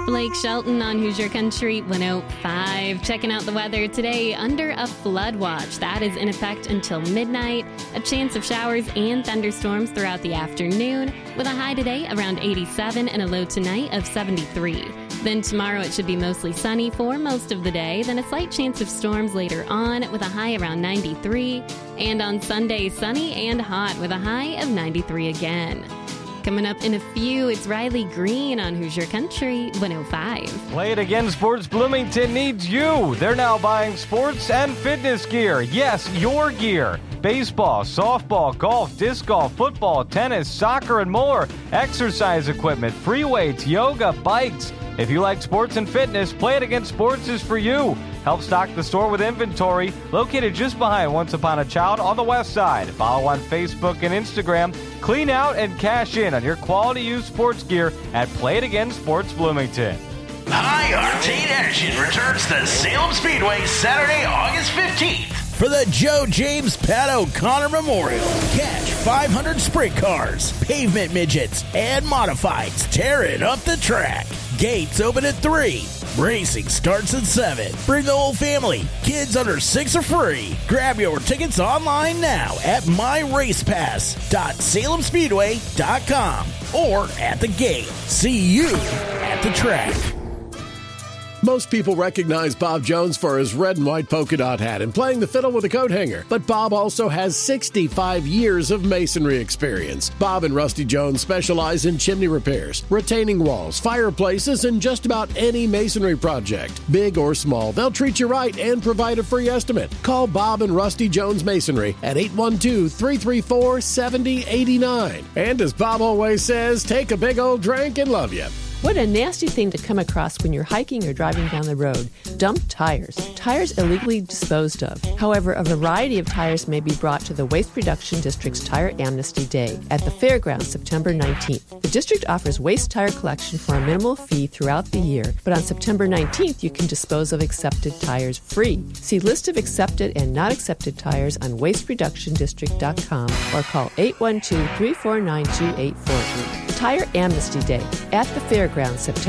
Blake Shelton on Hoosier Country 105. Checking out the weather today under a flood watch. That is in effect until midnight. A chance of showers and thunderstorms throughout the afternoon with a high today around 87 and a low tonight of 73. Then tomorrow it should be mostly sunny for most of the day. Then a slight chance of storms later on with a high around 93. And on Sunday, sunny and hot with a high of 93 again. Coming up in a few, it's Riley Green on Hoosier Country 105. Play It Again Sports Bloomington needs you. They're now buying sports and fitness gear. Yes, your gear. Baseball, softball, golf, disc golf, football, tennis, soccer, and more. Exercise equipment, free weights, yoga, bikes. If you like sports and fitness, Play It Again Sports is for you. Help stock the store with inventory located just behind Once Upon a Child on the west side. Follow on Facebook and Instagram. Clean out and cash in on your quality used sports gear at Play It Again Sports Bloomington. High Octane Action returns to Salem Speedway Saturday, August 15th. For the Joe James Pat O'Connor Memorial, catch 500 sprint cars, pavement midgets, and modifieds tearing up the track. Gates open at 3. Racing starts at 7. Bring the whole family. Kids under 6 are free. Grab your tickets online now at myracepass.salemspeedway.com or at the gate. See you at the track. Most people recognize Bob Jones for his red and white polka dot hat and playing the fiddle with a coat hanger. But Bob also has 65 years of masonry experience. Bob and Rusty Jones specialize in chimney repairs, retaining walls, fireplaces, and just about any masonry project. Big or small, they'll treat you right and provide a free estimate. Call Bob and Rusty Jones Masonry at 812-334-7089. And as Bob always says, take a big old drink and love you. What a nasty thing to come across when you're hiking or driving down the road. Dumped tires. Tires illegally disposed of. However, a variety of tires may be brought to the Waste Reduction District's Tire Amnesty Day at the Fairgrounds September 19th. The district offers waste tire collection for a minimal fee throughout the year, but on September 19th you can dispose of accepted tires free. See list of accepted and not accepted tires on wastereductiondistrict.com or call 812-349-2848. Tire Amnesty Day at the Fairgrounds September